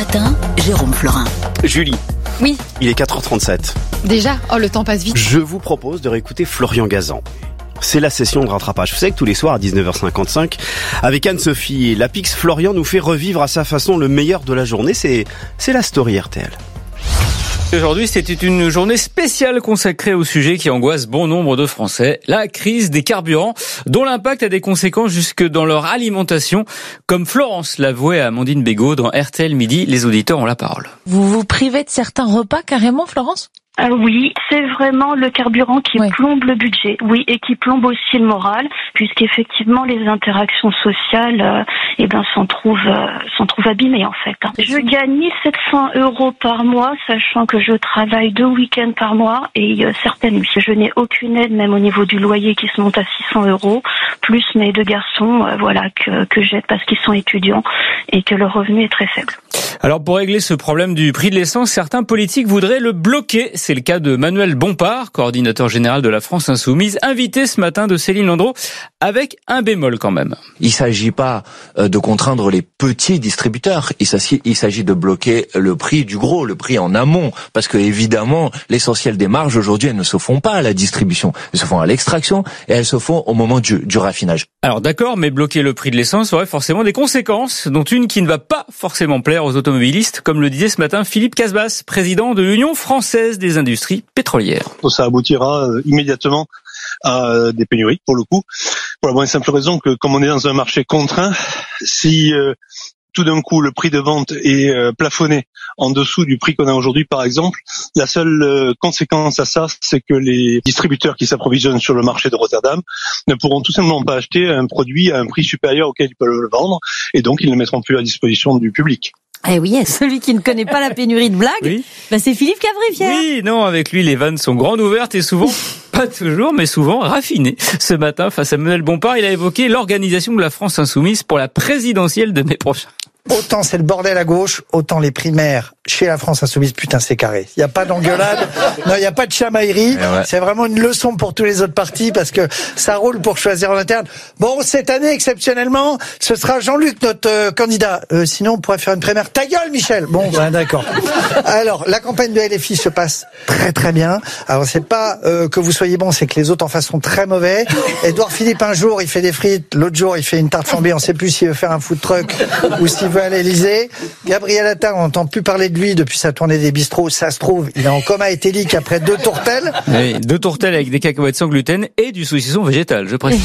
Matin, Jérôme Florin. Julie. Oui. Il est 4h37. Déjà ? Oh, le temps passe vite. Je vous propose de réécouter Florian Gazan. C'est la session de rattrapage. Vous savez que tous les soirs à 19h55, avec Anne-Sophie, la Pix Florian nous fait revivre à sa façon le meilleur de la journée. C'est la story RTL. Aujourd'hui, c'était une journée spéciale consacrée au sujet qui angoisse bon nombre de Français, la crise des carburants, dont l'impact a des conséquences jusque dans leur alimentation, comme Florence l'avouait à Amandine Bégaud dans RTL Midi. Les auditeurs ont la parole. Vous vous privez de certains repas carrément, Florence ? Oui, c'est vraiment le carburant qui plombe le budget, oui, et qui plombe aussi le moral, puisqu'effectivement les interactions sociales, s'en trouvent abîmées en fait. Je gagne 1700 € par mois, sachant que je travaille 2 week-ends par mois et certaines nuits. Je n'ai aucune aide, même au niveau du loyer qui se monte à 600 €, plus mes 2 garçons, que j'aide parce qu'ils sont étudiants et que le revenu est très faible. Alors pour régler ce problème du prix de l'essence, certains politiques voudraient le bloquer. C'est le cas de Manuel Bompard, coordinateur général de la France Insoumise, invité ce matin de Céline Landreau, avec un bémol quand même. Il s'agit pas de contraindre les petits distributeurs, il s'agit de bloquer le prix du gros, le prix en amont, parce que évidemment l'essentiel des marges aujourd'hui, elles ne se font pas à la distribution, elles se font à l'extraction et elles se font au moment du raffinage. Alors d'accord, mais bloquer le prix de l'essence aurait forcément des conséquences, dont une qui ne va pas forcément plaire aux automobilistes, comme le disait ce matin Philippe Casbas, président de l'Union française des industries pétrolières. Ça aboutira immédiatement à des pénuries, pour le coup, pour la bonne et simple raison que comme on est dans un marché contraint, si tout d'un coup le prix de vente est plafonné en dessous du prix qu'on a aujourd'hui par exemple, la seule conséquence à ça, c'est que les distributeurs qui s'approvisionnent sur le marché de Rotterdam ne pourront tout simplement pas acheter un produit à un prix supérieur auquel ils peuvent le vendre, et donc ils ne le mettront plus à disposition du public. Eh oui, celui qui ne connaît pas la pénurie de blagues, oui. C'est Philippe Cavrivière. Oui, non, avec lui, les vannes sont grandes ouvertes et souvent, pas toujours, mais souvent raffinées. Ce matin, face à Manuel Bompard, il a évoqué l'organisation de la France Insoumise pour la présidentielle de mai prochain. Autant c'est le bordel à gauche, autant les primaires chez la France Insoumise, putain c'est carré. Il n'y a pas d'engueulade, non, il n'y a pas de chamaillerie. Ouais. C'est vraiment une leçon pour tous les autres partis parce que ça roule pour choisir en interne. Bon, cette année, exceptionnellement, ce sera Jean-Luc, notre candidat. Sinon, on pourrait faire une primaire. Ta gueule, Michel. Bon, d'accord. Alors, la campagne de LFI se passe très très bien. Alors, c'est pas que vous soyez bon, c'est que les autres en face sont très mauvais. Édouard Philippe, un jour, il fait des frites. L'autre jour, il fait une tarte flambée. On sait plus s'il veut faire un food truck ou s'il veut à l'Elysée. Gabriel Attal, on n'entend plus parler de lui depuis sa tournée des bistrots. Ça se trouve, il est en coma éthylique après 2 tourtelles. Oui, 2 tourtelles avec des cacahuètes sans gluten et du saucisson végétal, je précise.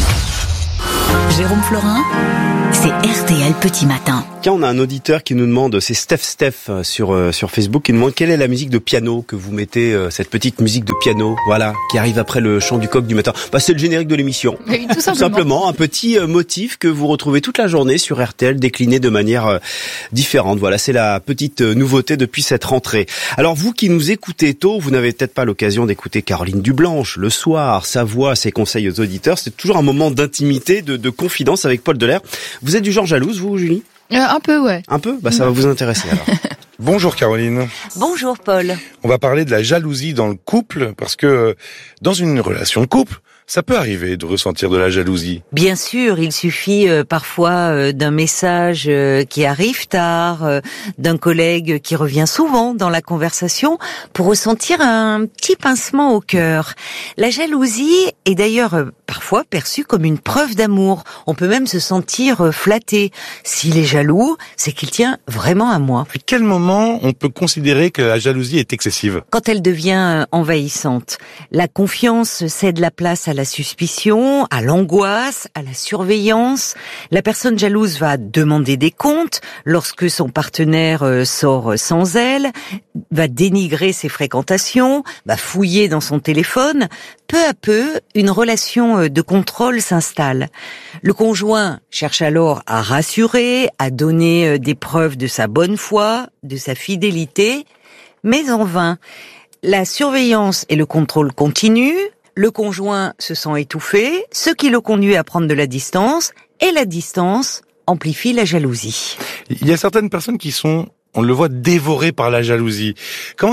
Jérôme Florin, c'est RTL Petit Matin. Tiens, on a un auditeur qui nous demande, c'est Steph sur Facebook, qui nous demande quelle est la musique de piano que vous mettez, cette petite musique de piano, voilà, qui arrive après le chant du coq du matin. C'est le générique de l'émission. Oui, tout simplement, un petit motif que vous retrouvez toute la journée sur RTL, décliné de manière différente. Voilà, c'est la petite nouveauté depuis cette rentrée. Alors vous qui nous écoutez tôt, vous n'avez peut-être pas l'occasion d'écouter Caroline Dublanche le soir, sa voix, ses conseils aux auditeurs. C'est toujours un moment d'intimité, de confidence avec Paul Delair. Vous êtes du genre jalouse, vous, Julie ? Un peu, ouais. Un peu ? Ça va vous intéresser alors. Bonjour Caroline. Bonjour Paul. On va parler de la jalousie dans le couple, parce que dans une relation de couple, ça peut arriver de ressentir de la jalousie. Bien sûr, il suffit parfois d'un message qui arrive tard, d'un collègue qui revient souvent dans la conversation pour ressentir un petit pincement au cœur. La jalousie est d'ailleurs parfois perçue comme une preuve d'amour. On peut même se sentir flatté. S'il est jaloux, c'est qu'il tient vraiment à moi. À quel moment on peut considérer que la jalousie est excessive ? Quand elle devient envahissante. La confiance cède la place à la suspicion, à l'angoisse, à la surveillance. La personne jalouse va demander des comptes lorsque son partenaire sort sans elle, va dénigrer ses fréquentations, va fouiller dans son téléphone. Peu à peu, une relation de contrôle s'installe. Le conjoint cherche alors à rassurer, à donner des preuves de sa bonne foi, de sa fidélité, mais en vain. La surveillance et le contrôle continuent. Le conjoint se sent étouffé, ce qui le conduit à prendre de la distance, et la distance amplifie la jalousie. Il y a certaines personnes qui sont, on le voit, dévorées par la jalousie. Comment ça se fait ?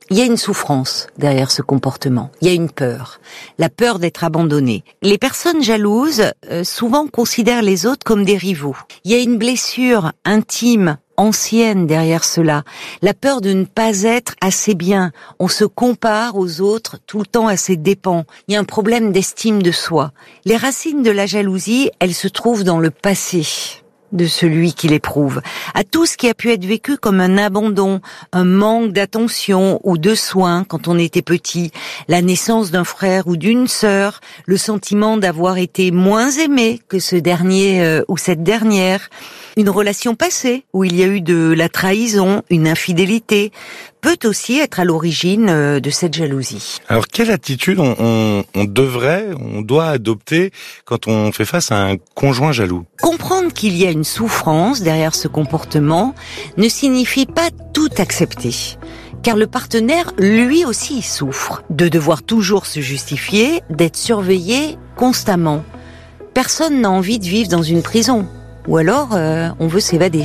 Il y a une souffrance derrière ce comportement. Il y a une peur. La peur d'être abandonné. Les personnes jalouses, souvent considèrent les autres comme des rivaux. Il y a une blessure intime, ancienne derrière cela. La peur de ne pas être assez bien. On se compare aux autres tout le temps à ses dépens. Il y a un problème d'estime de soi. Les racines de la jalousie, elles se trouvent dans le passé de celui qui l'éprouve, à tout ce qui a pu être vécu comme un abandon, un manque d'attention ou de soins quand on était petit, la naissance d'un frère ou d'une sœur, le sentiment d'avoir été moins aimé que ce dernier ou cette dernière, une relation passée où il y a eu de la trahison, une infidélité, peut aussi être à l'origine de cette jalousie. Alors, quelle attitude on doit adopter quand on fait face à un conjoint jaloux? Comprendre qu'il y a une souffrance derrière ce comportement ne signifie pas tout accepter. Car le partenaire, lui aussi, souffre de devoir toujours se justifier, d'être surveillé constamment. Personne n'a envie de vivre dans une prison. Ou alors, on veut s'évader.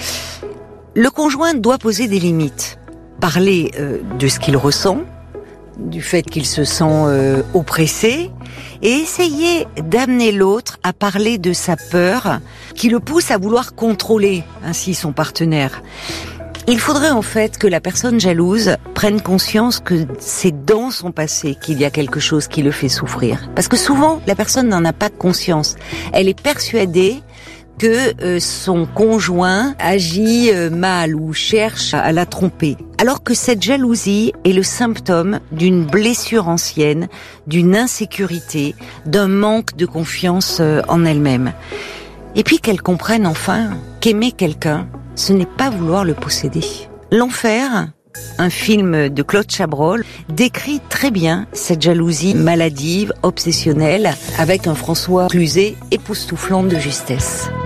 Le conjoint doit poser des limites. Parler de ce qu'il ressent, du fait qu'il se sent oppressé, et essayer d'amener l'autre à parler de sa peur qui le pousse à vouloir contrôler ainsi son partenaire. Il faudrait en fait que la personne jalouse prenne conscience que c'est dans son passé qu'il y a quelque chose qui le fait souffrir. Parce que souvent, la personne n'en a pas conscience. Elle est persuadée que son conjoint agit mal ou cherche à la tromper. Alors que cette jalousie est le symptôme d'une blessure ancienne, d'une insécurité, d'un manque de confiance en elle-même. Et puis qu'elle comprenne enfin qu'aimer quelqu'un, ce n'est pas vouloir le posséder. L'Enfer, un film de Claude Chabrol, décrit très bien cette jalousie maladive, obsessionnelle, avec un François Cluzet époustouflant de justesse.